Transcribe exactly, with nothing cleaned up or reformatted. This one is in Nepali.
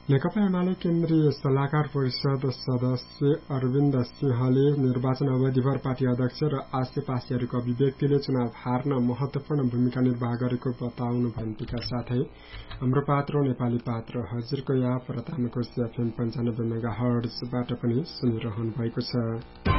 नेकपा एमाले केन्द्रीय सल्लाहकार परिषद सदस्य अरविन्द सिंहले निर्वाचन अवधिभर पार्टी अध्यक्ष र आसेपासेहरूको अभिव्यक्तिले चुनाव हार्न महत्वपूर्ण भूमिका निर्वाह गरेको बताउनु भएका साथै हाम्रो पात्रो नेपाली पात्र हजुरको या प्रतानको एफएम पञ्चानब्बे मेगा हर्जबाट पनि सुनिरहनु भएको छ।